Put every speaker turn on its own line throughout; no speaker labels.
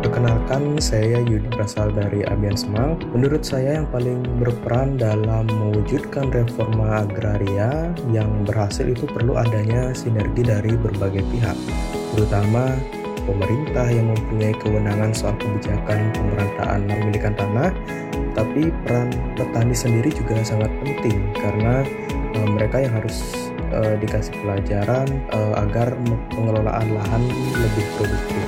Perkenalkan, saya Yudi berasal dari Abian Semang. Menurut saya yang paling berperan dalam mewujudkan reforma agraria yang berhasil itu perlu adanya sinergi dari berbagai pihak, terutama pemerintah yang mempunyai kewenangan soal kebijakan pemerataan pemilikan tanah, tapi peran petani sendiri juga sangat penting karena mereka yang harus dikasih pelajaran agar pengelolaan lahan lebih produktif.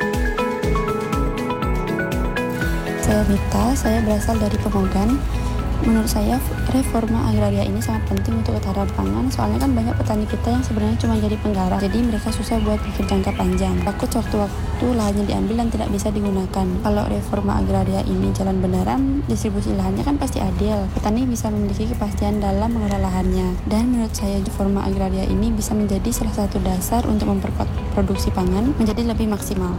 Saya Mita, saya berasal dari Pemogan. Menurut saya reforma agraria ini sangat penting untuk ketahanan pangan, soalnya kan banyak petani kita yang sebenarnya cuma jadi penggarap, jadi mereka susah buat pikir jangka panjang. Takut sewaktu-waktu lahannya diambil dan tidak bisa digunakan. Kalau reforma agraria ini jalan beneran, distribusi lahannya kan pasti adil. Petani bisa memiliki kepastian dalam mengelola lahannya. Dan menurut saya reforma agraria ini bisa menjadi salah satu dasar untuk memperkuat produksi pangan menjadi lebih maksimal.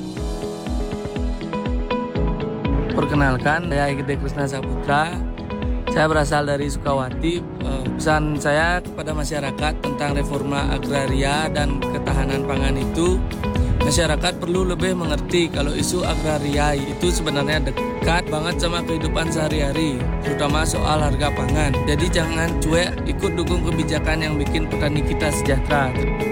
Perkenalkan, saya Gede Krishna Saputra. Saya berasal dari Sukawati. Pesan saya kepada masyarakat tentang reforma agraria dan ketahanan pangan itu, masyarakat perlu lebih mengerti kalau isu agraria itu sebenarnya dekat banget sama kehidupan sehari-hari, terutama soal harga pangan. Jadi jangan cuek, ikut dukung kebijakan yang bikin petani kita sejahtera.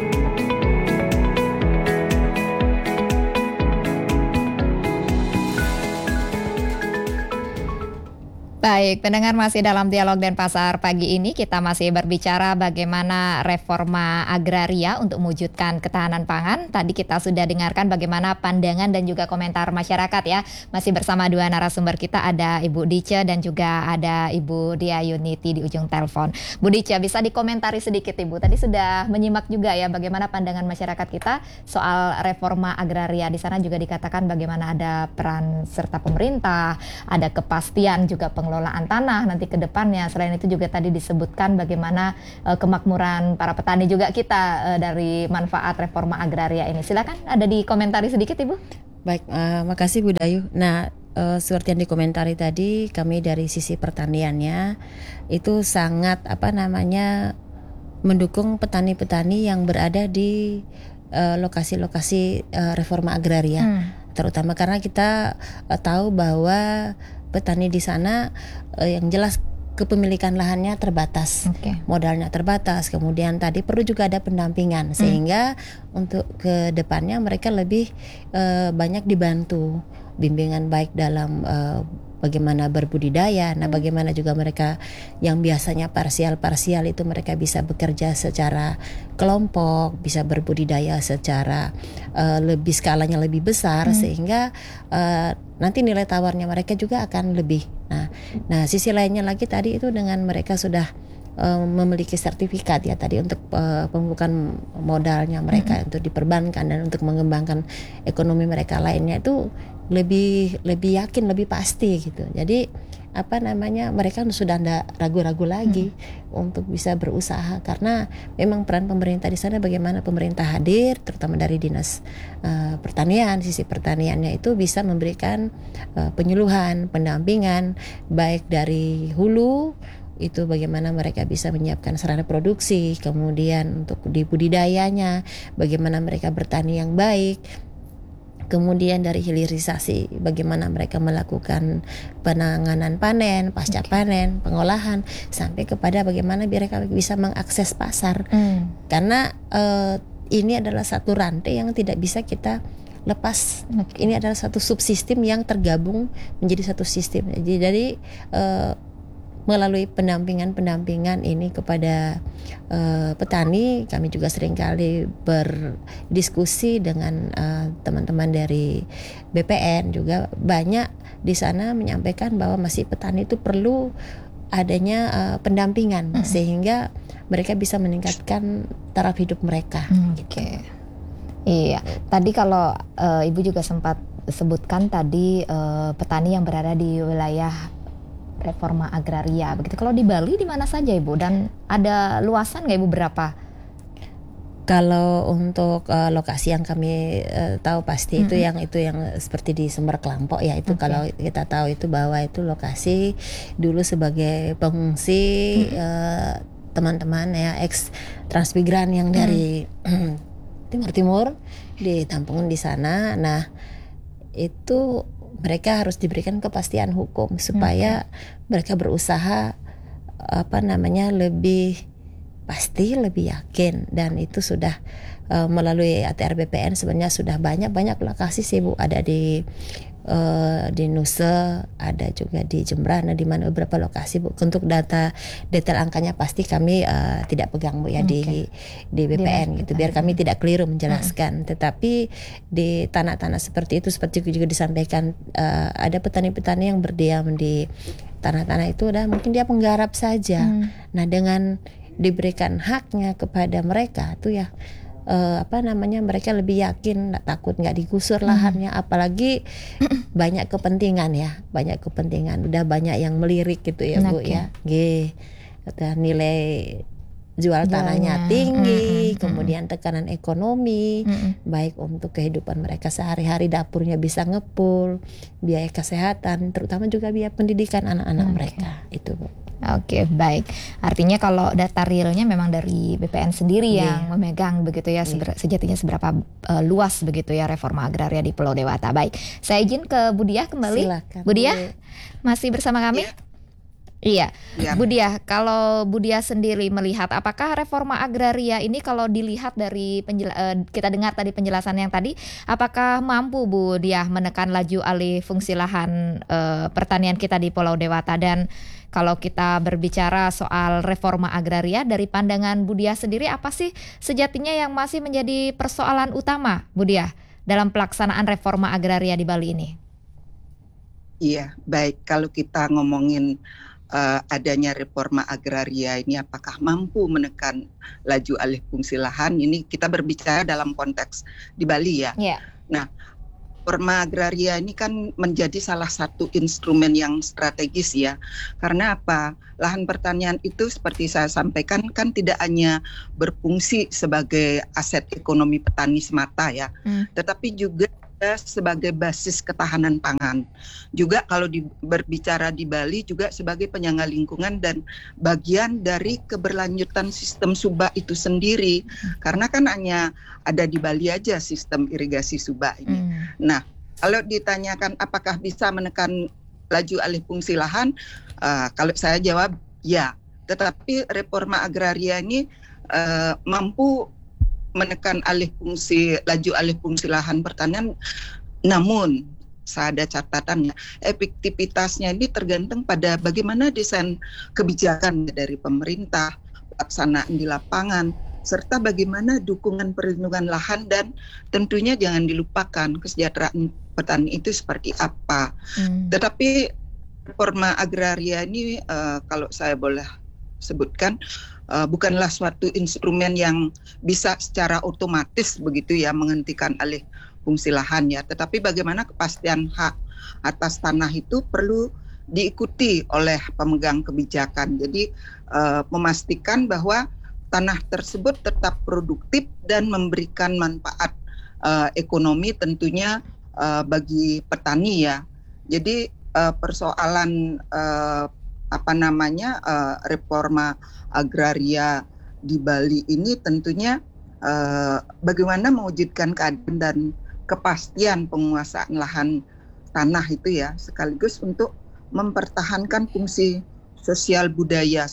Baik, pendengar, masih dalam Dialog Denpasar pagi ini kita masih berbicara bagaimana reforma agraria untuk mewujudkan ketahanan pangan. Tadi kita sudah dengarkan bagaimana pandangan dan juga komentar masyarakat ya. Masih bersama dua narasumber kita, ada Ibu Dice dan juga ada Ibu Dia Yuniti di ujung telepon. Bu Dice, bisa dikomentari sedikit Ibu. Tadi sudah menyimak juga ya bagaimana pandangan masyarakat kita soal reforma agraria. Di sana juga dikatakan bagaimana ada peran serta pemerintah, ada kepastian juga pengelolaan tanah nanti ke depannya. Selain itu juga tadi disebutkan bagaimana kemakmuran para petani juga kita dari manfaat reforma agraria ini. Silakan ada dikomentari sedikit Ibu.
Baik, makasih Bu Dayu. Nah, seperti yang dikomentari tadi, kami dari sisi pertaniannya itu sangat mendukung petani-petani yang berada di lokasi-lokasi reforma agraria. Terutama karena kita tahu bahwa petani di sana yang jelas kepemilikan lahannya terbatas, modalnya terbatas, kemudian tadi perlu juga ada pendampingan sehingga untuk ke depannya mereka lebih banyak dibantu bimbingan baik dalam bagaimana berbudidaya, bagaimana juga mereka yang biasanya parsial itu mereka bisa bekerja secara kelompok, bisa berbudidaya secara lebih skalanya lebih besar sehingga nanti nilai tawarnya mereka juga akan lebih. Nah sisi lainnya lagi tadi itu dengan mereka sudah memiliki sertifikat ya tadi untuk pembukaan modalnya mereka untuk diperbankan dan untuk mengembangkan ekonomi mereka lainnya itu lebih yakin, lebih pasti gitu. Jadi mereka sudah tidak ragu-ragu lagi untuk bisa berusaha karena memang peran pemerintah di sana bagaimana pemerintah hadir terutama dari dinas pertanian, sisi pertaniannya itu bisa memberikan penyuluhan, pendampingan baik dari hulu itu bagaimana mereka bisa menyiapkan sarana produksi, kemudian untuk di budidayanya bagaimana mereka bertani yang baik. Kemudian dari hilirisasi bagaimana mereka melakukan penanganan panen, pasca panen, pengolahan sampai kepada bagaimana mereka bisa mengakses pasar. Karena ini adalah satu rantai yang tidak bisa kita lepas. Ini adalah satu subsistem yang tergabung menjadi satu sistem. Jadi melalui pendampingan ini kepada petani, kami juga seringkali berdiskusi dengan teman-teman dari BPN juga banyak di sana menyampaikan bahwa masih petani itu perlu adanya pendampingan sehingga mereka bisa meningkatkan taraf hidup mereka.
Oke. Iya, tadi kalau Ibu juga sempat sebutkan tadi petani yang berada di wilayah reforma agraria begitu. Kalau di Bali di mana saja Ibu dan ada luasan nggak Ibu berapa?
Kalau untuk lokasi yang kami tahu pasti itu yang seperti di Sumber Kelampok ya itu kalau kita tahu itu bahwa itu lokasi dulu sebagai pengungsi teman-teman ya ex transmigran yang dari Timur ditampung di sana. Nah itu mereka harus diberikan kepastian hukum supaya mereka berusaha lebih pasti, lebih yakin. Dan itu sudah melalui ATR BPN sebenarnya sudah banyak lokasi sih Bu, ada di Nusa, ada juga di Jembrana, di mana beberapa lokasi Bu. Untuk detail angkanya pasti kami tidak pegang Bu ya di BPN gitu, biar kami tidak keliru menjelaskan. Tetapi di tanah-tanah seperti itu, seperti juga disampaikan, ada petani-petani yang berdiam di tanah-tanah itu dan mungkin dia penggarap saja. Nah, dengan diberikan haknya kepada mereka tuh ya mereka lebih yakin, nggak takut nggak digusur lahannya, apalagi banyak kepentingan, udah banyak yang melirik gitu ya Bu ya, udah nilai jual tanahnya tinggi, kemudian tekanan ekonomi, baik untuk kehidupan mereka sehari-hari, dapurnya bisa ngepul, biaya kesehatan, terutama juga biaya pendidikan anak-anak mereka itu Bu.
Oke, baik. Artinya kalau data realnya memang dari BPN sendiri yang memegang begitu ya, sejatinya seberapa luas begitu ya reforma agraria di Pulau Dewata. Baik, saya izin ke Bu Diah kembali.
Silakan.
Bu Diah, masih bersama kami? Iya. Bu Diah, kalau Bu Diah sendiri melihat apakah reforma agraria ini kalau dilihat dari kita dengar tadi penjelasan yang tadi, apakah mampu Bu Diah menekan laju alih fungsi lahan pertanian kita di Pulau Dewata? Dan kalau kita berbicara soal reforma agraria dari pandangan Bu Diah sendiri, apa sih sejatinya yang masih menjadi persoalan utama Bu Diah dalam pelaksanaan reforma agraria di Bali ini?
Iya, baik. Kalau kita ngomongin adanya reforma agraria ini apakah mampu menekan laju alih fungsi lahan, ini kita berbicara dalam konteks di Bali ya. Nah, reforma agraria ini kan menjadi salah satu instrumen yang strategis ya. Karena apa? Lahan pertanian itu seperti saya sampaikan kan tidak hanya berfungsi sebagai aset ekonomi petani semata ya, tetapi juga sebagai basis ketahanan pangan. Juga kalau berbicara di Bali juga sebagai penyangga lingkungan dan bagian dari keberlanjutan sistem Subak itu sendiri. Karena kan hanya ada di Bali aja sistem irigasi Subak ini. Nah, kalau ditanyakan apakah bisa menekan laju alih fungsi lahan, kalau saya jawab ya. Tetapi reforma agraria ini mampu menekan laju alih fungsi lahan pertanian, namun saya ada catatannya, efektivitasnya ini tergantung pada bagaimana desain kebijakan dari pemerintah, pelaksanaan di lapangan, serta bagaimana dukungan perlindungan lahan, dan tentunya jangan dilupakan kesejahteraan petani itu seperti apa. Tetapi reforma agraria ini kalau saya boleh sebutkan, bukanlah suatu instrumen yang bisa secara otomatis begitu ya menghentikan alih fungsi lahan ya, tetapi bagaimana kepastian hak atas tanah itu perlu diikuti oleh pemegang kebijakan. Jadi memastikan bahwa tanah tersebut tetap produktif dan memberikan manfaat ekonomi tentunya bagi petani ya. Jadi persoalan reforma agraria di Bali ini tentunya bagaimana mewujudkan keadilan dan kepastian penguasaan lahan tanah itu ya, sekaligus untuk mempertahankan fungsi sosial budaya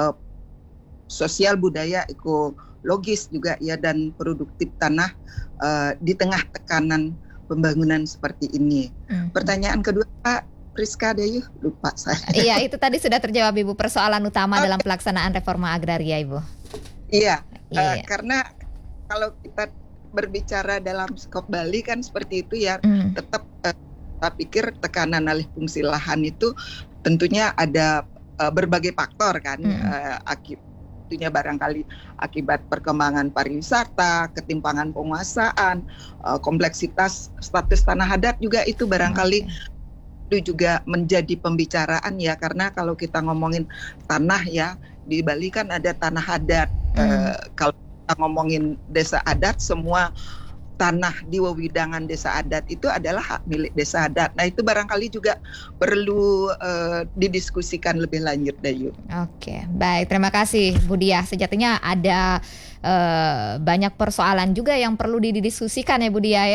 ekologis juga ya, dan produktif tanah di tengah tekanan pembangunan seperti ini. Pertanyaan kedua Pak Priska Dayu, lupa saya.
Iya, itu tadi sudah terjawab Ibu, persoalan utama dalam pelaksanaan reforma agraria Ibu.
Iya. Karena kalau kita berbicara dalam skop Bali kan seperti itu ya, tetap saya pikir tekanan alih fungsi lahan itu tentunya ada berbagai faktor kan, tentunya barangkali akibat perkembangan pariwisata, ketimpangan penguasaan, kompleksitas status tanah adat juga itu barangkali itu juga menjadi pembicaraan ya, karena kalau kita ngomongin tanah ya, di Bali kan ada tanah adat. Kalau kita ngomongin desa adat, semua tanah di wewidangan desa adat itu adalah hak milik desa adat. Nah, itu barangkali juga perlu didiskusikan lebih lanjut, Dayu.
Oke, baik, terima kasih Bu Diah. Sejatinya ada banyak persoalan juga yang perlu didiskusikan ya Bu Diah ya.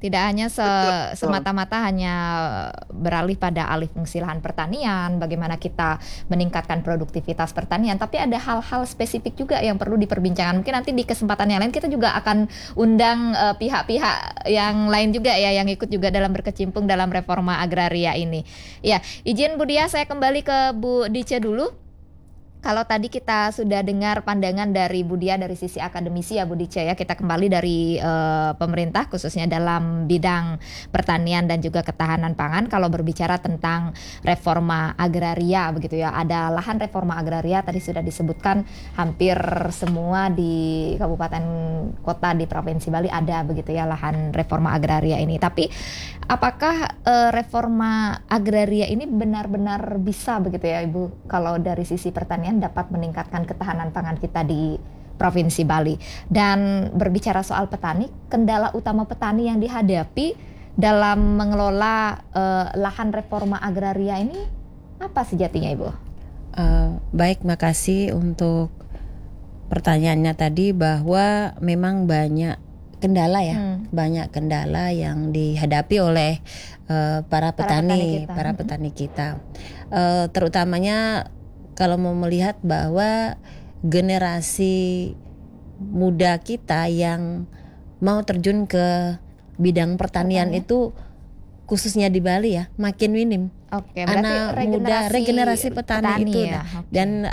Tidak hanya
Betul.
semata-mata hanya beralih pada alih fungsi lahan pertanian, bagaimana kita meningkatkan produktivitas pertanian, tapi ada hal-hal spesifik juga yang perlu diperbincangkan. Mungkin nanti di kesempatan yang lain kita juga akan undang pihak-pihak yang lain juga ya, yang ikut juga dalam berkecimpung dalam reforma agraria ini. Ya, izin Bu Dia, saya kembali ke Bu Dice dulu. Kalau tadi kita sudah dengar pandangan dari Bu Dia dari sisi akademisi ya Bu Dice ya, kita kembali dari pemerintah khususnya dalam bidang pertanian dan juga ketahanan pangan. Kalau berbicara tentang reforma agraria begitu ya, ada lahan reforma agraria tadi sudah disebutkan hampir semua di kabupaten kota di Provinsi Bali ada begitu ya lahan reforma agraria ini. Tapi apakah reforma agraria ini benar-benar bisa begitu ya Ibu, kalau dari sisi pertanian dapat meningkatkan ketahanan pangan kita di Provinsi Bali? Dan berbicara soal petani, kendala utama petani yang dihadapi dalam mengelola lahan reforma agraria ini apa sejatinya Ibu?
Baik, makasih untuk pertanyaannya tadi, bahwa memang banyak kendala ya, banyak kendala yang dihadapi oleh para petani kita. Terutamanya kalau mau melihat bahwa generasi muda kita yang mau terjun ke bidang pertanian itu khususnya di Bali ya makin minim.
Oke,
anak muda regenerasi petani itu
ya.
Dan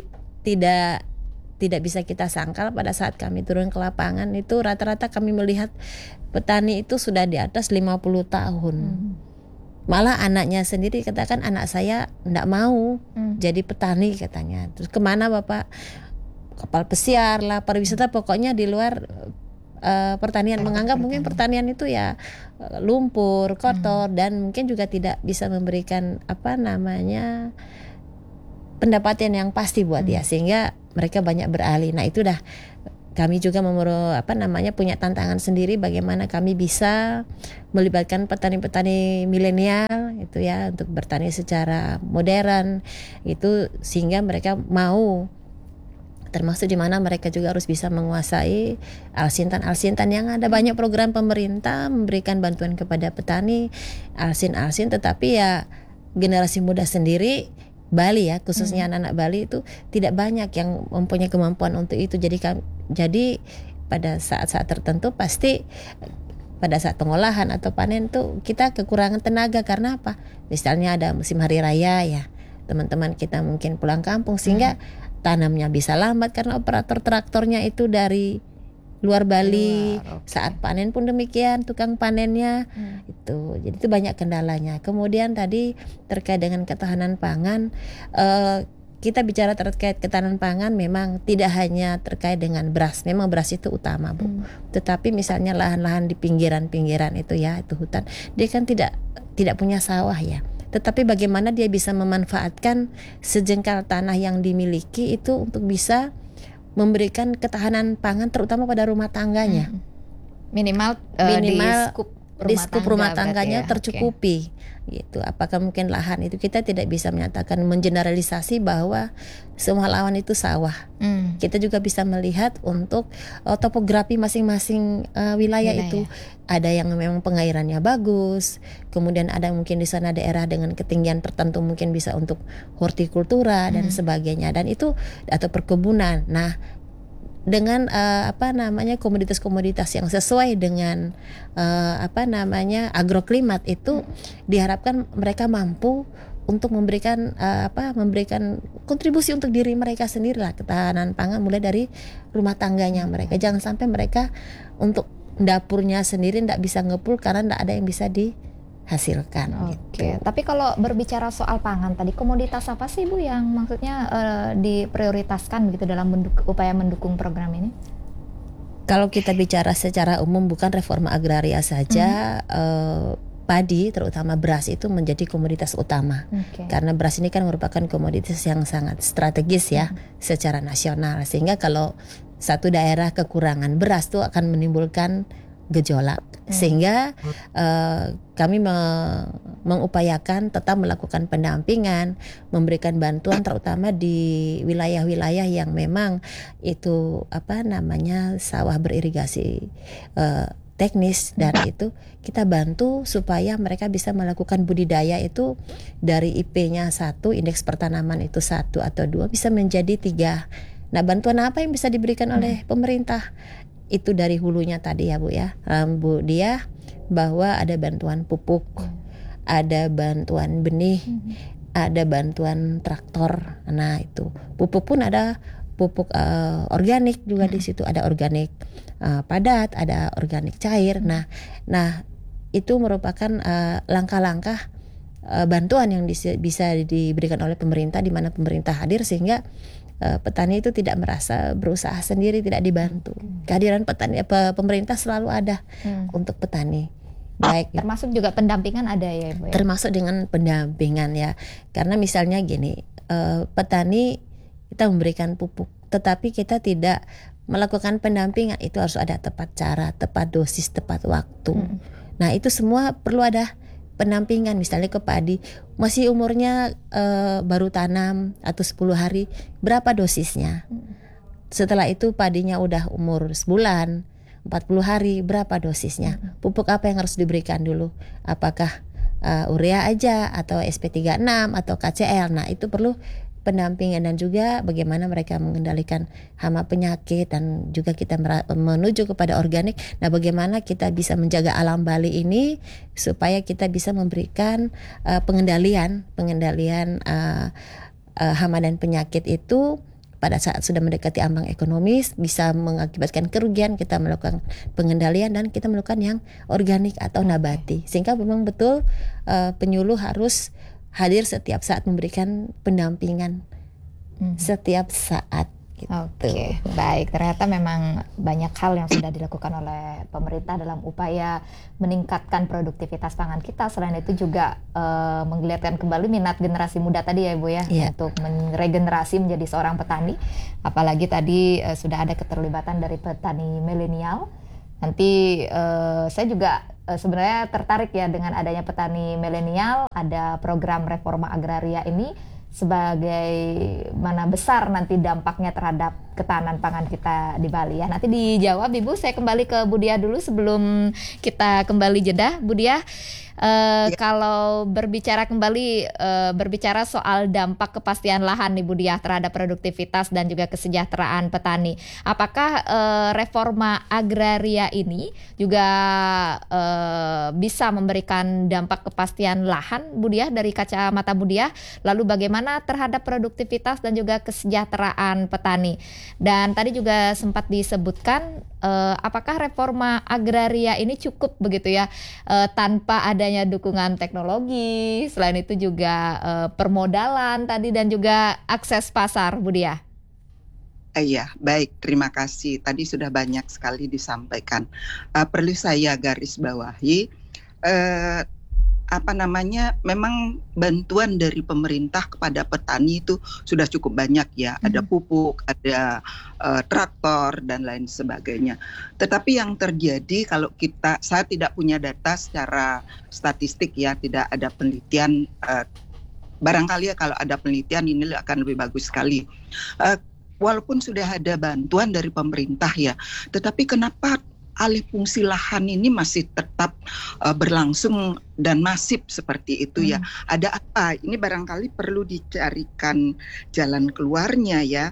tidak bisa kita sangkal pada saat kami turun ke lapangan itu rata-rata kami melihat petani itu sudah di atas 50 tahun. Malah anaknya sendiri katakan, anak saya enggak mau jadi petani katanya. Terus kemana Bapak? Kapal pesiar lah, pariwisata, pokoknya di luar pertanian. Menganggap mungkin pertanian itu ya lumpur, kotor, dan mungkin juga tidak bisa memberikan pendapatan yang pasti buat dia, sehingga mereka banyak beralih. Nah itu dah kami juga punya tantangan sendiri bagaimana kami bisa melibatkan petani-petani milenial itu ya untuk bertani secara modern itu, sehingga mereka mau, termasuk di mana mereka juga harus bisa menguasai alsin-alsin yang ada. Banyak program pemerintah memberikan bantuan kepada petani alsin, tetapi ya generasi muda sendiri Bali ya, khususnya anak-anak Bali itu tidak banyak yang mempunyai kemampuan untuk itu. Jadi pada saat-saat tertentu pasti pada saat pengolahan atau panen tuh kita kekurangan tenaga. Karena apa? Misalnya ada musim hari raya ya, teman-teman kita mungkin pulang kampung, sehingga tanamnya bisa lambat karena operator traktornya itu dari luar Bali. Saat panen pun demikian, tukang panennya itu. Jadi itu banyak kendalanya. Kemudian tadi terkait dengan ketahanan pangan, kita bicara terkait ketahanan pangan memang tidak hanya terkait dengan beras. Memang beras itu utama, Bu. Tetapi misalnya lahan-lahan di pinggiran-pinggiran itu ya, itu hutan, dia kan tidak punya sawah ya. Tetapi bagaimana dia bisa memanfaatkan sejengkal tanah yang dimiliki itu untuk bisa memberikan ketahanan pangan terutama pada rumah tangganya.
Minimal
di skup rumah tangganya tercukupi. Gitu. Apakah mungkin lahan itu, kita tidak bisa menyatakan mengeneralisasi bahwa semua lahan itu sawah. Kita juga bisa melihat untuk topografi masing-masing wilayah itu. Ada yang memang pengairannya bagus, kemudian ada mungkin di sana daerah dengan ketinggian tertentu mungkin bisa untuk hortikultura dan sebagainya, dan itu atau perkebunan. Nah, dengan komoditas-komoditas yang sesuai dengan agroklimat itu diharapkan mereka mampu untuk memberikan kontribusi untuk diri mereka sendiri lah, ketahanan pangan mulai dari rumah tangganya mereka. Jangan sampai mereka untuk dapurnya sendiri tidak bisa ngepul karena tidak ada yang bisa dihasilkan.
Oke. Tapi kalau berbicara soal pangan tadi, komoditas apa sih Bu yang maksudnya diprioritaskan gitu dalam upaya mendukung program ini?
Kalau kita bicara secara umum, bukan reforma agraria saja, padi terutama beras itu menjadi komoditas utama. Karena beras ini kan merupakan komoditas yang sangat strategis ya secara nasional, sehingga kalau satu daerah kekurangan beras itu akan menimbulkan gejolak. Sehingga kami mengupayakan tetap melakukan pendampingan, memberikan bantuan terutama di wilayah-wilayah yang memang itu sawah beririgasi teknis, dan itu kita bantu supaya mereka bisa melakukan budidaya itu dari IP-nya 1, indeks pertanaman itu 1 atau 2 bisa menjadi 3. Nah, bantuan apa yang bisa diberikan oleh pemerintah? Itu dari hulunya tadi ya Bu ya, Bu Dia, bahwa ada bantuan pupuk, ada bantuan benih, ada bantuan traktor. Nah itu pupuk pun ada pupuk organik juga di situ, ada organik padat, ada organik cair. Nah itu merupakan langkah-langkah bantuan yang bisa diberikan oleh pemerintah, di mana pemerintah hadir sehingga petani itu tidak merasa berusaha sendiri, tidak dibantu. Kehadiran pemerintah selalu ada untuk petani. Baik,
termasuk juga pendampingan ada ya Ibu ya?
Termasuk dengan pendampingan ya, karena misalnya gini, petani kita memberikan pupuk, tetapi kita tidak melakukan pendampingan, itu harus ada tepat cara, tepat dosis, tepat waktu. Nah itu semua perlu ada pendampingan. Misalnya ke padi, masih umurnya baru tanam atau 10 hari, berapa dosisnya? Setelah itu padinya udah umur sebulan, 40 hari, berapa dosisnya? Pupuk apa yang harus diberikan dulu? Apakah urea aja atau SP36 atau KCL? Nah itu perlu pendampingan, dan juga bagaimana mereka mengendalikan hama penyakit, dan juga kita menuju kepada organik. Nah bagaimana kita bisa menjaga alam Bali ini supaya kita bisa memberikan pengendalian hama dan penyakit itu pada saat sudah mendekati ambang ekonomis, bisa mengakibatkan kerugian. Kita melakukan pengendalian dan kita melakukan yang organik atau nabati, sehingga memang betul penyuluh harus hadir setiap saat memberikan pendampingan setiap saat. Gitu.
Oke, baik. Ternyata memang banyak hal yang sudah dilakukan oleh pemerintah dalam upaya meningkatkan produktivitas pangan kita. Selain itu juga menggeliatkan kembali minat generasi muda tadi ya Ibu ya, untuk meregenerasi menjadi seorang petani. Apalagi tadi sudah ada keterlibatan dari petani milenial. Nanti saya juga sebenarnya tertarik ya dengan adanya petani milenial, ada program reforma agraria ini. Sebagai mana besar nanti dampaknya terhadap ketahanan pangan kita di Bali ya. Nanti dijawab Ibu. Saya kembali ke Bu Dia dulu sebelum kita kembali jeda. Bu Dia, kalau berbicara soal dampak kepastian lahan nih Bu Dia terhadap produktivitas dan juga kesejahteraan petani, apakah reforma agraria ini juga bisa memberikan dampak kepastian lahan Bu Dia dari kacamata Bu Dia? Lalu bagaimana terhadap produktivitas dan juga kesejahteraan petani? Dan tadi juga sempat disebutkan apakah reforma agraria ini cukup begitu ya tanpa adanya dukungan teknologi, selain itu juga permodalan tadi dan juga akses pasar Bu Dia?
Iya, baik, terima kasih. Tadi sudah banyak sekali disampaikan. Perlu saya garis bawahi, memang bantuan dari pemerintah kepada petani itu sudah cukup banyak ya. Ada pupuk, ada traktor dan lain sebagainya. Tetapi yang terjadi kalau saya tidak punya data secara statistik ya, tidak ada penelitian. Barangkali ya kalau ada penelitian ini akan lebih bagus sekali. Walaupun sudah ada bantuan dari pemerintah ya, tetapi kenapa alih fungsi lahan ini masih tetap berlangsung dan masif seperti itu ya? Ada apa? Ini barangkali perlu dicarikan jalan keluarnya ya.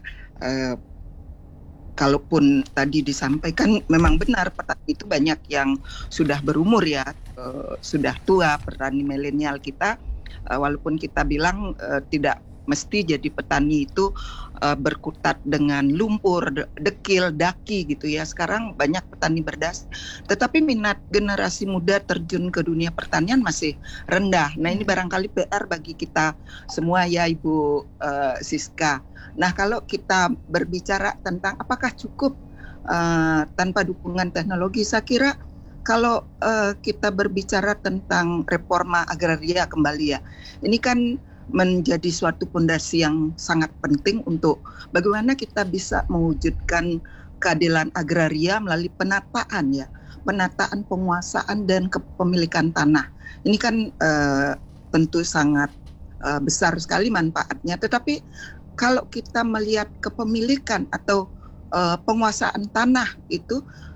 Kalaupun tadi disampaikan memang benar, petani itu banyak yang sudah berumur ya, sudah tua, petani milenial kita. Walaupun kita bilang tidak mesti jadi petani itu berkutat dengan lumpur, dekil, daki gitu ya. Sekarang banyak petani berdasi, tetapi minat generasi muda terjun ke dunia pertanian masih rendah. Nah ini barangkali PR bagi kita semua ya Ibu Siska. Nah kalau kita berbicara tentang apakah cukup tanpa dukungan teknologi, saya kira kalau kita berbicara tentang reforma agraria kembali ya, ini kan menjadi suatu fondasi yang sangat penting untuk bagaimana kita bisa mewujudkan keadilan agraria melalui penataan ya, penataan penguasaan dan kepemilikan tanah. Ini kan tentu sangat besar sekali manfaatnya, tetapi kalau kita melihat kepemilikan atau penguasaan tanah itu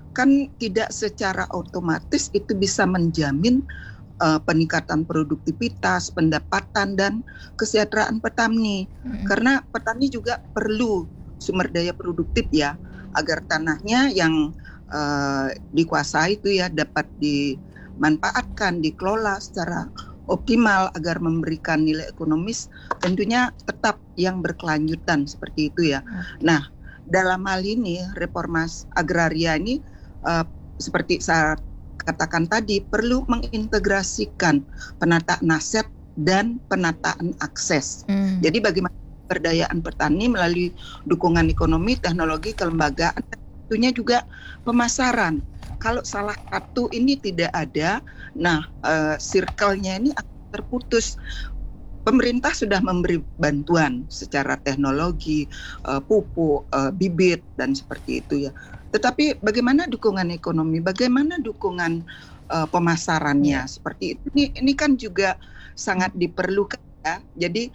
kan tidak secara otomatis itu bisa menjamin peningkatan produktivitas, pendapatan, dan kesejahteraan petani. Karena petani juga perlu sumber daya produktif ya, agar tanahnya yang dikuasai itu ya dapat dimanfaatkan, dikelola secara optimal agar memberikan nilai ekonomis tentunya tetap yang berkelanjutan seperti itu ya. Nah, dalam hal ini reforma agraria ini seperti saya katakan tadi perlu mengintegrasikan penataan aset dan penataan akses. Jadi bagaimana pemberdayaan petani melalui dukungan ekonomi, teknologi, kelembagaan, tentunya juga pemasaran. Kalau salah satu ini tidak ada, nah circle-nya ini akan terputus. Pemerintah sudah memberi bantuan secara teknologi, pupuk, bibit, dan seperti itu ya. Tetapi bagaimana dukungan ekonomi, bagaimana dukungan pemasarannya seperti itu. Ini kan juga sangat diperlukan ya. Jadi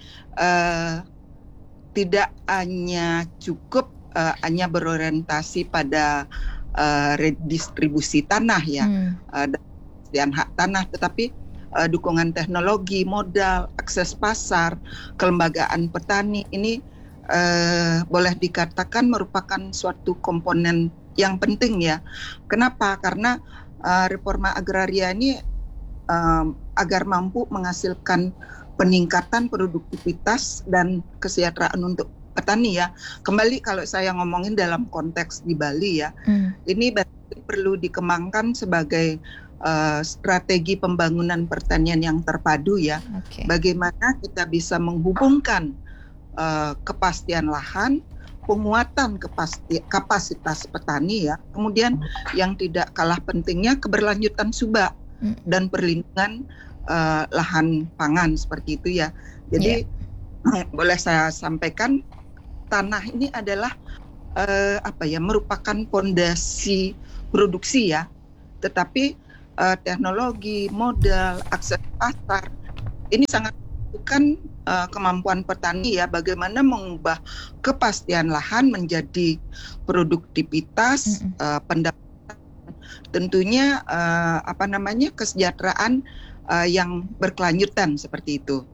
tidak hanya cukup hanya berorientasi pada redistribusi tanah ya, dan hak tanah, tetapi dukungan teknologi, modal, akses pasar, kelembagaan petani ini boleh dikatakan merupakan suatu komponen yang penting ya. Kenapa? Karena reforma agraria ini agar mampu menghasilkan peningkatan produktivitas dan kesejahteraan untuk petani ya. Kembali kalau saya ngomongin dalam konteks di Bali ya, ini perlu dikembangkan sebagai strategi pembangunan pertanian yang terpadu ya. Bagaimana kita bisa menghubungkan kepastian lahan, penguatan kapasitas petani ya, kemudian yang tidak kalah pentingnya keberlanjutan subak dan perlindungan lahan pangan seperti itu ya. Jadi boleh saya sampaikan, tanah ini adalah merupakan fondasi produksi ya, tetapi teknologi, modal, akses pasar ini sangat menentukan kemampuan petani ya, bagaimana mengubah kepastian lahan menjadi produktivitas, pendapatan, tentunya kesejahteraan yang berkelanjutan seperti itu.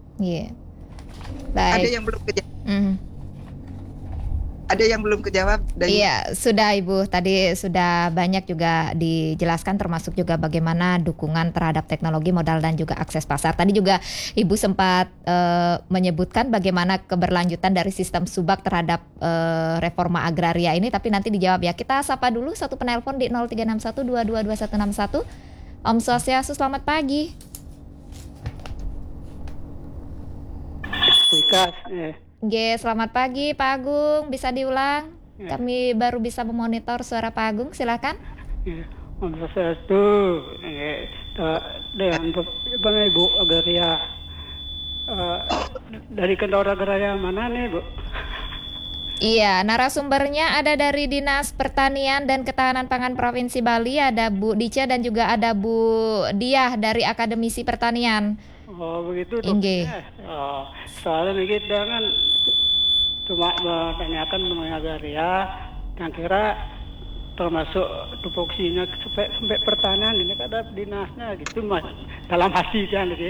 Baik.
Ada yang belum kejawab? Ada yang belum kejawab?
Iya, sudah Ibu. Tadi sudah banyak juga dijelaskan, termasuk juga bagaimana dukungan terhadap teknologi, modal, dan juga akses pasar. Tadi juga Ibu sempat menyebutkan bagaimana keberlanjutan dari sistem subak terhadap reforma agraria ini, tapi nanti dijawab ya. Kita sapa dulu satu penelpon di 0361222161. Om Swastiastu, selamat pagi. Selamat pagi Pak Agung, bisa diulang? Kami baru bisa memonitor suara Pak Agung, silakan.
Om Swastiastu, dengan Bang Ibu Agraria, dari kantor agraria mana nih Bu?
Iya, narasumbernya ada dari Dinas Pertanian dan Ketahanan Pangan Provinsi Bali, ada Bu Dica dan juga ada Bu Diah dari Akademisi Pertanian.
Oh begitu dok. Soalnya kita kan cuma menanyakan mengenai agraria, yang kira termasuk tupoksinya sampai pertanian ini kan ada dinasnya gitu mas, dalam hati kan gitu.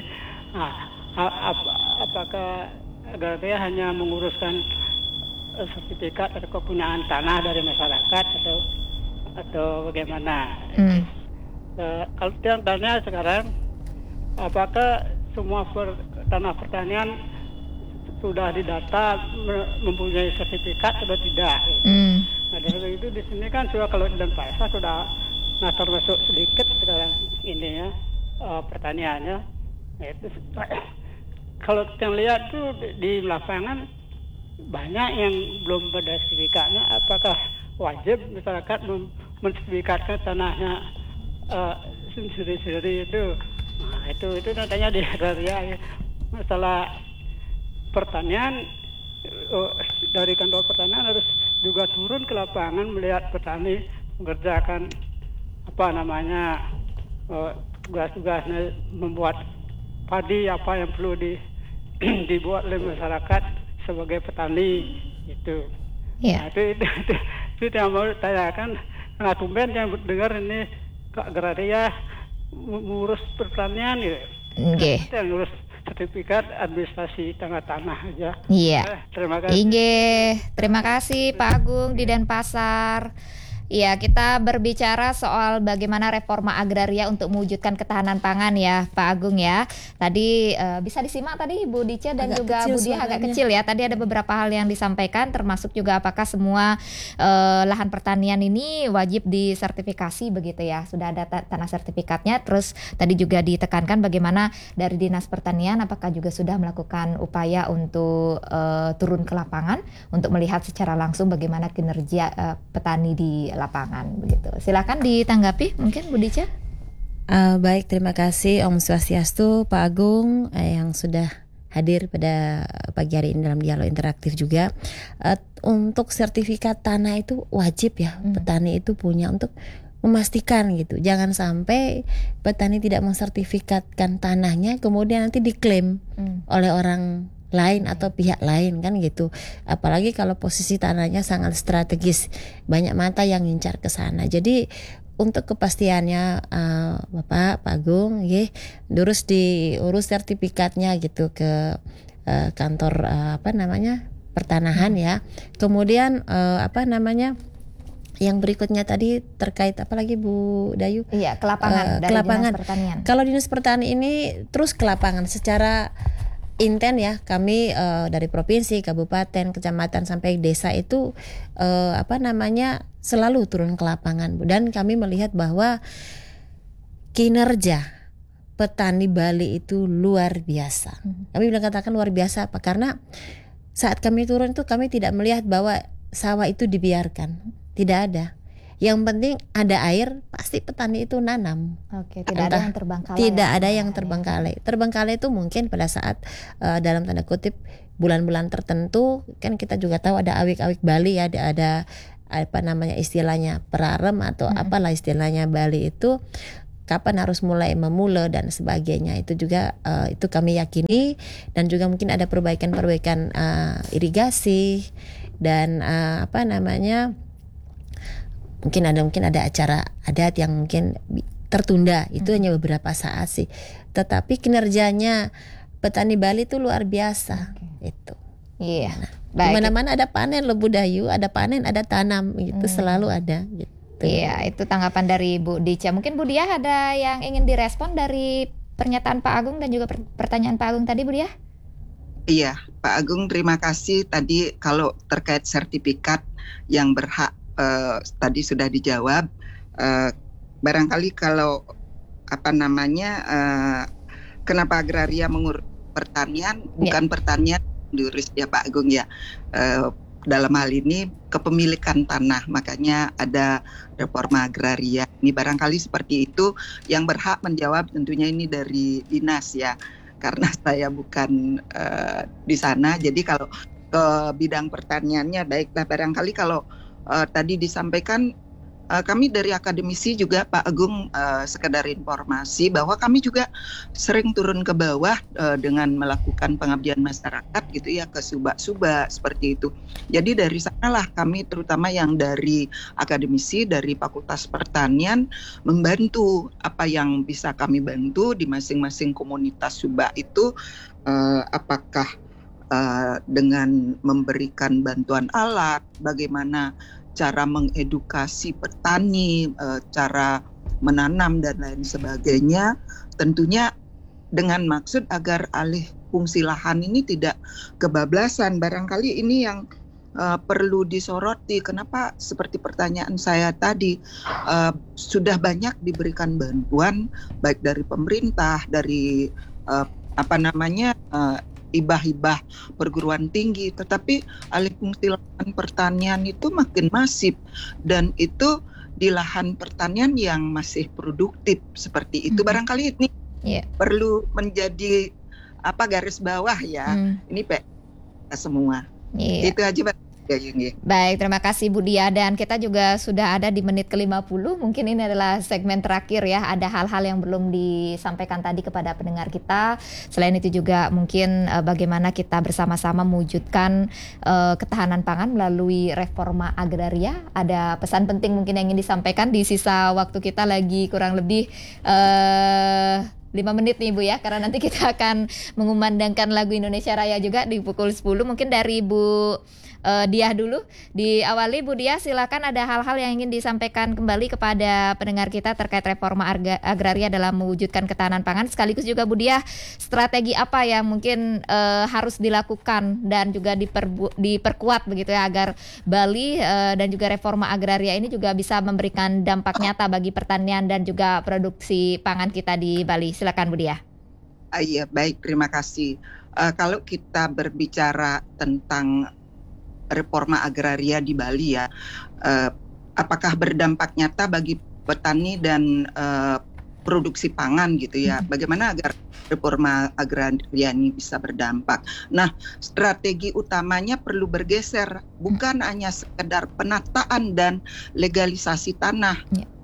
Apakah agraria hanya menguruskan sertifikat atau kepunyaan tanah dari masyarakat atau bagaimana? Kalau yang tanya sekarang, apakah semua tanah pertanian sudah didata mempunyai sertifikat atau tidak? Nah dari itu di sini kan sudah, kalau di Denpasar sudah termasuk sedikit sekarang ini ya pertaniannya. Nah, itu kalau kita lihat tuh di lapangan banyak yang belum pada sertifikatnya. Apakah wajib masyarakat mensertifikatkan tanahnya sendiri-sendiri itu? Nah, itu nantinya di agraria ya. Masalah pertanian, dari kantor pertanian harus juga turun ke lapangan melihat petani mengerjakan tugas-tugasnya, membuat padi apa yang perlu dibuat oleh masyarakat sebagai petani itu. Nah, itu yang mau tanyakan, Nah, tumben yang dengar ini Kak Agraria mengurus pertanian gitu.
Nggih.
Kita yang ngurus sertifikat administrasi tanah aja.
Iya.
Terima kasih.
Nggih, terima kasih Pak Agung di Denpasar. Ya, kita berbicara soal bagaimana reforma agraria untuk mewujudkan ketahanan pangan ya, Pak Agung ya. Tadi bisa disimak tadi Bu Dice dan
Agak
juga
kecil
Bu Dia agak
suaranya.
kecil ya. Tadi ada beberapa hal yang disampaikan, termasuk juga apakah semua lahan pertanian ini wajib disertifikasi begitu ya. Sudah ada tanah sertifikatnya. Terus tadi juga ditekankan bagaimana dari Dinas Pertanian apakah juga sudah melakukan upaya untuk turun ke lapangan untuk melihat secara langsung bagaimana kinerja petani di lapangan begitu. Silakan ditanggapi mungkin Bu Dice.
Baik, terima kasih Om Swastiastu, Pak Agung yang sudah hadir pada pagi hari ini dalam dialog interaktif juga. Untuk sertifikat tanah itu wajib ya, petani itu punya untuk memastikan gitu. Jangan sampai petani tidak mensertifikatkan tanahnya kemudian nanti diklaim oleh orang lain atau pihak lain kan gitu. Apalagi kalau posisi tanahnya sangat strategis, banyak mata yang ngincar ke sana. Jadi untuk kepastiannya Bapak Pak Agung terus diurus sertifikatnya gitu ke kantor pertanahan ya. Kemudian yang berikutnya tadi terkait apa lagi Bu Dayu?
Iya, ke lapangan dari Dinas Pertanian.
Kalau Dinas Pertanian ini terus ke lapangan secara inten ya, kami dari provinsi, kabupaten, kecamatan sampai desa itu selalu turun ke lapangan, Bu. Dan kami melihat bahwa kinerja petani Bali itu luar biasa. Kami bilang katakan luar biasa apa? Karena saat kami turun itu kami tidak melihat bahwa sawah itu dibiarkan, tidak ada. Yang penting ada air, pasti petani itu nanam.
Oke, tidak ada yang terbengkalai.
Tidak ada yang terbengkalai. Terbengkalai itu mungkin pada saat dalam tanda kutip bulan-bulan tertentu, kan kita juga tahu ada awik-awik Bali ya, ada istilahnya perarem atau apalah istilahnya Bali itu kapan harus mulai memula dan sebagainya. Itu juga itu kami yakini, dan juga mungkin ada perbaikan-perbaikan irigasi dan mungkin ada acara adat yang mungkin tertunda. Itu hanya beberapa saat sih. Tetapi kinerjanya petani Bali itu luar biasa. Itu.
Iya.
Di mana-mana ada panen loh Bu Dayu, ada panen, ada tanam gitu, selalu ada gitu.
Iya, itu tanggapan dari Bu Dice. Mungkin Bu Dia ada yang ingin direspon dari pernyataan Pak Agung dan juga pertanyaan Pak Agung tadi, Bu Dia?
Iya, Pak Agung terima kasih. Tadi kalau terkait sertifikat yang berhak tadi sudah dijawab. Barangkali kalau kenapa agraria mengurus pertanian, bukan pertanian diurus ya Pak Agung ya. Dalam hal ini kepemilikan tanah, makanya ada reforma agraria. Ini barangkali seperti itu yang berhak menjawab tentunya ini dari dinas ya, karena saya bukan di sana. Jadi kalau ke bidang pertaniannya baiklah, barangkali kalau tadi disampaikan kami dari akademisi juga Pak Agung, sekedar informasi bahwa kami juga sering turun ke bawah dengan melakukan pengabdian masyarakat gitu ya, ke subak-subak seperti itu. Jadi dari sanalah kami terutama yang dari akademisi dari Fakultas Pertanian membantu apa yang bisa kami bantu di masing-masing komunitas subak itu, apakah dengan memberikan bantuan alat, bagaimana cara mengedukasi petani, cara menanam dan lain sebagainya, tentunya dengan maksud agar alih fungsi lahan ini tidak kebablasan. Barangkali ini yang perlu disoroti. Kenapa seperti pertanyaan saya tadi, sudah banyak diberikan bantuan baik dari pemerintah, dari hibah-hibah perguruan tinggi, tetapi alih fungsi lahan pertanian itu makin masif, dan itu di lahan pertanian yang masih produktif seperti itu. Barangkali ini perlu menjadi garis bawah ya. Ini Pak semua. Itu aja Pak. Ya, Yuni.
Baik, terima kasih Bu Dia, dan kita juga sudah ada di menit ke-50. Mungkin ini adalah segmen terakhir ya. Ada hal-hal yang belum disampaikan tadi kepada pendengar kita. Selain itu juga mungkin bagaimana kita bersama-sama mewujudkan ketahanan pangan melalui reforma agraria. Ada pesan penting mungkin yang ingin disampaikan di sisa waktu kita lagi kurang lebih 5 menit nih Bu ya, karena nanti kita akan mengumandangkan lagu Indonesia Raya juga di pukul 10. Mungkin dari Bu Diah dulu, diawali Bu Diah, silakan, ada hal-hal yang ingin disampaikan kembali kepada pendengar kita terkait reforma agraria dalam mewujudkan ketahanan pangan, sekaligus juga Bu Diah, strategi apa yang mungkin harus dilakukan dan juga diperkuat begitu ya, agar Bali dan juga reforma agraria ini juga bisa memberikan dampak nyata bagi pertanian dan juga produksi pangan kita di Bali. Silakan Bu Diah.
Iya, baik, terima kasih. Kalau kita berbicara tentang reforma agraria di Bali ya, apakah berdampak nyata bagi petani dan produksi pangan gitu ya? Bagaimana agar reforma agraria ini bisa berdampak? Nah, strategi utamanya perlu bergeser, bukan hanya sekedar penataan dan legalisasi tanah,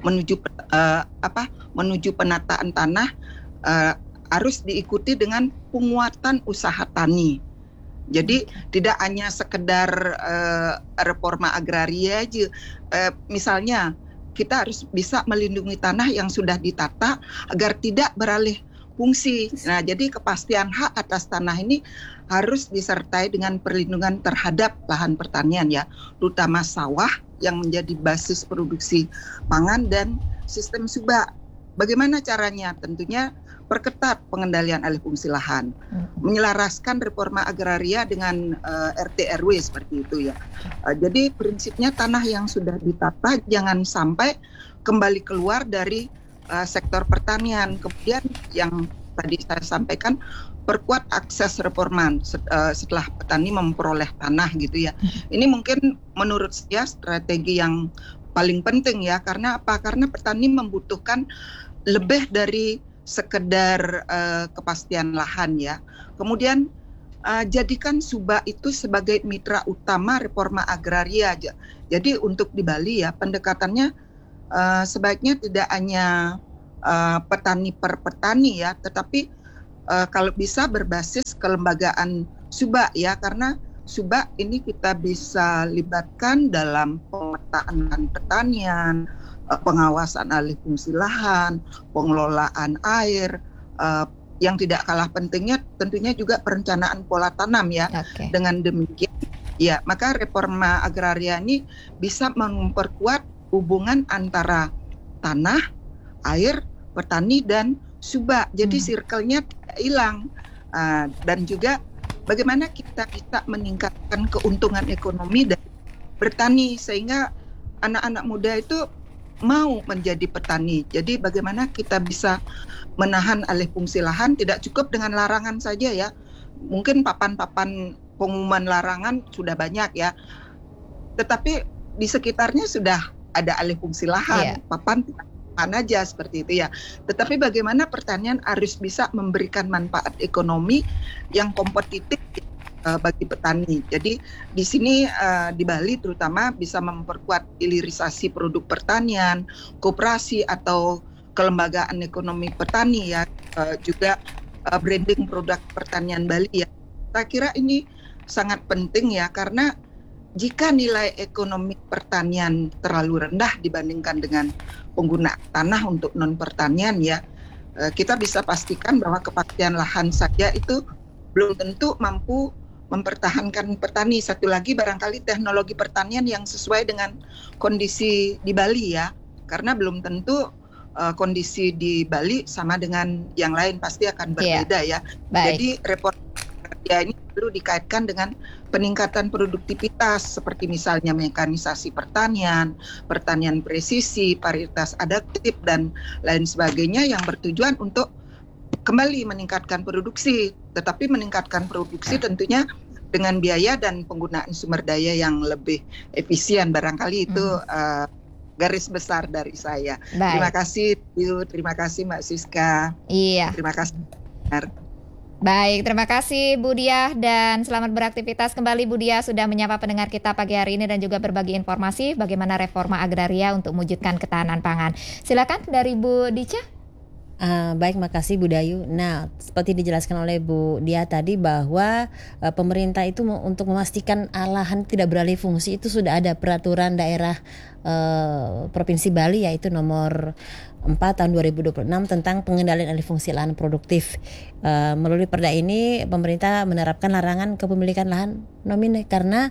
menuju penataan tanah, harus diikuti dengan penguatan usaha tani. Jadi tidak hanya sekedar reforma agraria aja. Misalnya kita harus bisa melindungi tanah yang sudah ditata agar tidak beralih fungsi. Nah, jadi kepastian hak atas tanah ini harus disertai dengan perlindungan terhadap lahan pertanian ya, terutama sawah yang menjadi basis produksi pangan dan sistem subak. Bagaimana caranya? Tentunya perketat pengendalian alih fungsi lahan, menyelaraskan reforma agraria dengan RT RW seperti itu ya. Jadi prinsipnya tanah yang sudah ditata jangan sampai kembali keluar dari sektor pertanian. Kemudian yang tadi saya sampaikan, perkuat akses reforman setelah petani memperoleh tanah gitu ya. Ini mungkin menurut saya strategi yang paling penting ya. Karena apa? Karena petani membutuhkan lebih dari sekedar kepastian lahan ya. Kemudian jadikan subak itu sebagai mitra utama reforma agraria aja. Jadi untuk di Bali ya, pendekatannya sebaiknya tidak hanya petani per petani ya, tetapi kalau bisa berbasis kelembagaan subak ya, karena subak ini kita bisa libatkan dalam pemetaan lahan pertanian, pengawasan alih fungsi lahan, pengelolaan air, yang tidak kalah pentingnya tentunya juga perencanaan pola tanam ya. Dengan demikian ya, maka reforma agraria ini bisa memperkuat hubungan antara tanah, air, petani dan subak. Jadi circle-nya tidak hilang. Dan juga bagaimana kita bisa meningkatkan keuntungan ekonomi dari bertani sehingga anak-anak muda itu mau menjadi petani. Jadi bagaimana kita bisa menahan alih fungsi lahan, tidak cukup dengan larangan saja ya. Mungkin papan-papan pengumuman larangan sudah banyak ya, tetapi di sekitarnya sudah ada alih fungsi lahan, papan aja seperti itu ya. Tetapi bagaimana pertanian harus bisa memberikan manfaat ekonomi yang kompetitif bagi petani. Jadi di sini di Bali terutama bisa memperkuat hilirisasi produk pertanian, koperasi atau kelembagaan ekonomi petani ya, juga branding produk pertanian Bali ya. Saya kira ini sangat penting ya, karena jika nilai ekonomi pertanian terlalu rendah dibandingkan dengan penggunaan tanah untuk non pertanian ya, kita bisa pastikan bahwa kepastian lahan saja itu belum tentu mampu mempertahankan petani. Satu lagi barangkali teknologi pertanian yang sesuai dengan kondisi di Bali ya, karena belum tentu kondisi di Bali sama dengan yang lain, pasti akan berbeda ya. Jadi reforma ya ini perlu dikaitkan dengan peningkatan produktivitas seperti misalnya mekanisasi pertanian, pertanian presisi, varietas adaptif dan lain sebagainya yang bertujuan untuk kembali meningkatkan produksi. Tetapi meningkatkan produksi tentunya dengan biaya dan penggunaan sumber daya yang lebih efisien. Barangkali itu garis besar dari saya. Terima kasih Mbak Siska.
Iya.
Terima kasih.
Baik, terima kasih Bu Diah dan selamat beraktivitas kembali Bu Diah sudah menyapa pendengar kita pagi hari ini dan juga berbagi informasi bagaimana reforma agraria untuk mewujudkan ketahanan pangan. Silakan dari Bu Dica.
Baik, makasih Bu Dayu. Nah, seperti dijelaskan oleh Bu Dia tadi bahwa pemerintah itu untuk memastikan lahan tidak beralih fungsi itu sudah ada peraturan daerah Provinsi Bali yaitu nomor 4 tahun 2026 tentang pengendalian alih fungsi lahan produktif. Melalui perda ini pemerintah menerapkan larangan kepemilikan lahan nominal karena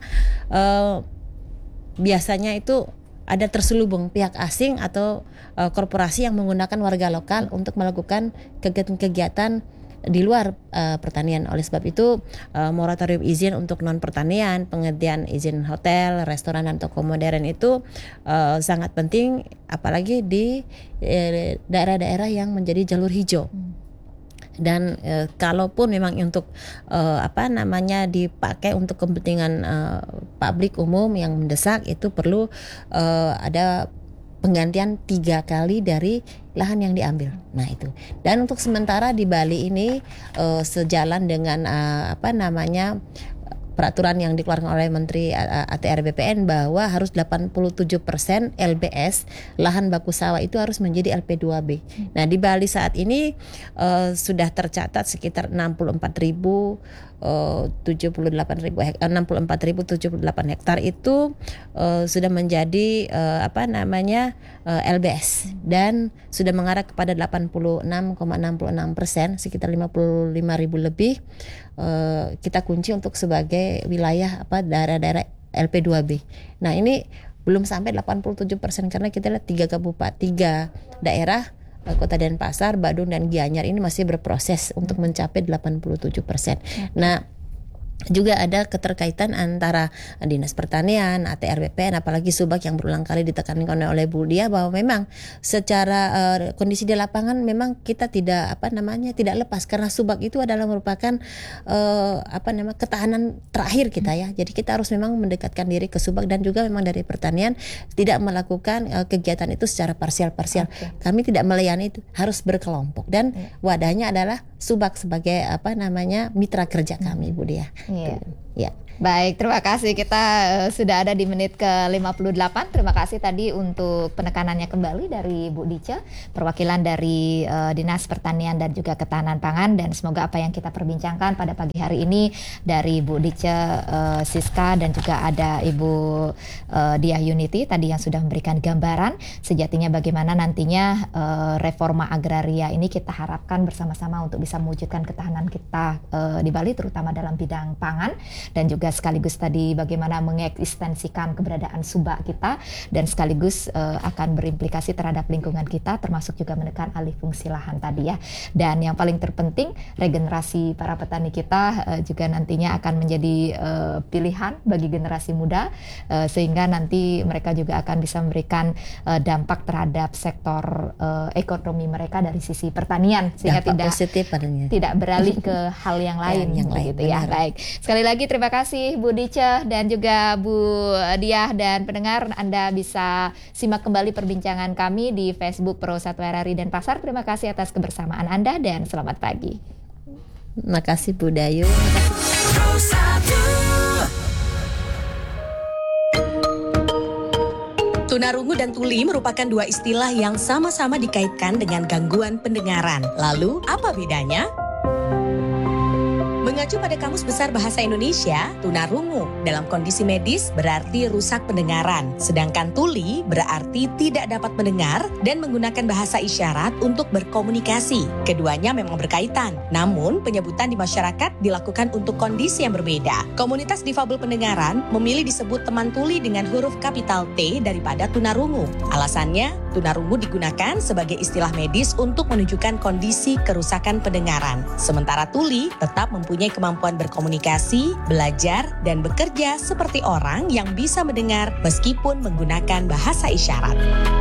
biasanya itu ada terselubung pihak asing atau korporasi yang menggunakan warga lokal untuk melakukan kegiatan-kegiatan di luar pertanian. Oleh sebab itu moratorium izin untuk non pertanian, penghentian izin hotel, restoran dan toko modern itu sangat penting, apalagi di daerah-daerah yang menjadi jalur hijau. Dan kalaupun memang untuk dipakai untuk kepentingan publik umum yang mendesak, itu perlu ada penggantian 3 kali dari lahan yang diambil. Nah itu. Dan untuk sementara di Bali ini sejalan dengan peraturan yang dikeluarkan oleh Menteri ATR BPN bahwa harus 87% LBS lahan baku sawah itu harus menjadi LP2B. Nah di Bali saat ini sudah tercatat sekitar 64.078 hektar itu sudah menjadi LBS dan sudah mengarah kepada 86,66%, sekitar 55.000 lebih kita kunci untuk sebagai wilayah daerah-daerah LP2B. Nah ini belum sampai 87% karena kita lihat 3 daerah Kota Denpasar, Badung dan Gianyar ini masih berproses untuk mencapai 87%. Nah juga ada keterkaitan antara Dinas Pertanian, ATR BPN, apalagi Subag yang berulang kali ditekankan oleh Bu Dia bahwa memang secara kondisi di lapangan memang kita tidak lepas karena Subag itu adalah merupakan ketahanan terakhir kita ya. Jadi kita harus memang mendekatkan diri ke Subag dan juga memang dari pertanian tidak melakukan kegiatan itu secara parsial-parsial. Kami tidak melayani itu, harus berkelompok dan wadahnya adalah Subag sebagai mitra kerja kami Bu Dia.
Iya.
Ya.
Baik, terima kasih. Kita sudah ada di menit ke-58. Terima kasih tadi untuk penekanannya kembali dari Bu Dica, perwakilan dari Dinas Pertanian dan juga Ketahanan Pangan, dan semoga apa yang kita perbincangkan pada pagi hari ini dari Bu Dica Siska dan juga ada Ibu Diah Yuniti tadi yang sudah memberikan gambaran sejatinya bagaimana nantinya reforma agraria ini kita harapkan bersama-sama untuk bisa mewujudkan ketahanan kita di Bali, terutama dalam bidang pangan, dan juga sekaligus tadi bagaimana mengeksistensikan keberadaan subak kita dan sekaligus akan berimplikasi terhadap lingkungan kita, termasuk juga menekan alih fungsi lahan tadi ya. Dan yang paling terpenting regenerasi para petani kita juga nantinya akan menjadi pilihan bagi generasi muda sehingga nanti mereka juga akan bisa memberikan dampak terhadap sektor ekonomi mereka dari sisi pertanian sehingga tidak beralih ke hal yang lain gitu ya. Baik. Sekali lagi terima kasih Bu Dica dan juga Bu Diah, dan pendengar Anda bisa simak kembali perbincangan kami di Facebook Pro 1 RRI Denpasar. Terima kasih atas kebersamaan Anda dan selamat pagi.
Terima kasih Bu Dayu.
Tunarungu dan tuli merupakan dua istilah yang sama-sama dikaitkan dengan gangguan pendengaran. Lalu, apa bedanya? Mengacu pada Kamus Besar Bahasa Indonesia, tunarungu dalam kondisi medis berarti rusak pendengaran, sedangkan tuli berarti tidak dapat mendengar dan menggunakan bahasa isyarat untuk berkomunikasi. Keduanya memang berkaitan, namun penyebutan di masyarakat dilakukan untuk kondisi yang berbeda. Komunitas difabel pendengaran memilih disebut teman tuli dengan huruf kapital T daripada tunarungu. Alasannya, tunarungu digunakan sebagai istilah medis untuk menunjukkan kondisi kerusakan pendengaran, sementara tuli tetap mempunyai kemampuan berkomunikasi, belajar, dan bekerja seperti orang yang bisa mendengar meskipun menggunakan bahasa isyarat.